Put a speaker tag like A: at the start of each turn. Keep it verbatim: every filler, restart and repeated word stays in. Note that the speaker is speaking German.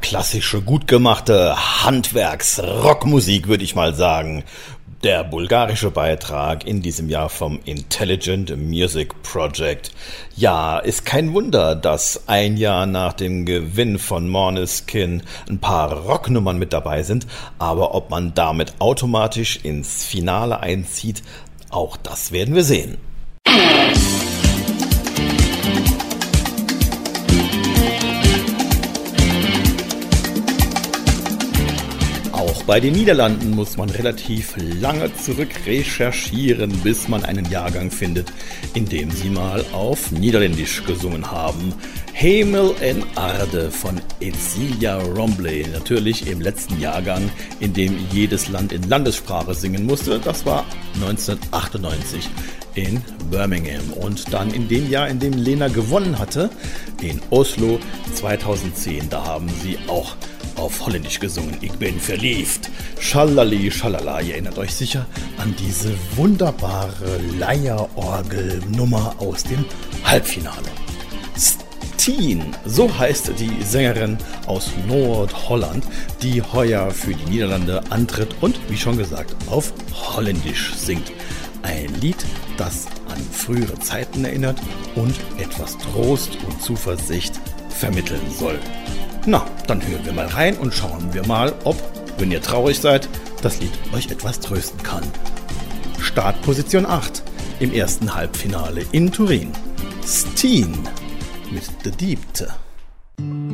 A: klassische, gut gemachte Handwerks-Rockmusik, würde ich mal sagen. Der bulgarische Beitrag in diesem Jahr vom Intelligent Music Project. Ja, ist kein Wunder, dass ein Jahr nach dem Gewinn von Måneskin ein paar Rocknummern mit dabei sind, aber ob man damit automatisch ins Finale einzieht, auch das werden wir sehen. Auch bei den Niederlanden muss man relativ lange zurück recherchieren, bis man einen Jahrgang findet, in dem sie mal auf Niederländisch gesungen haben. Hemel en Aarde von Cecilia Rombley, natürlich im letzten Jahrgang, in dem jedes Land in Landessprache singen musste. Das war neunzehnhundertachtundneunzig in Birmingham. Und dann in dem Jahr, in dem Lena gewonnen hatte, in Oslo zweitausendzehn, da haben sie auch auf Holländisch gesungen. Ich bin verliebt. Schalali, schalala. Ihr erinnert euch sicher an diese wunderbare Leierorgelnummer aus dem Halbfinale. Steen, so heißt die Sängerin aus Nordholland, die heuer für die Niederlande antritt und, wie schon gesagt, auf Holländisch singt. Ein Lied, das an frühere Zeiten erinnert und etwas Trost und Zuversicht vermitteln soll. Na, dann hören wir mal rein und schauen wir mal, ob, wenn ihr traurig seid, das Lied euch etwas trösten kann. Startposition acht im ersten Halbfinale in Turin. Steen mit The Diepte.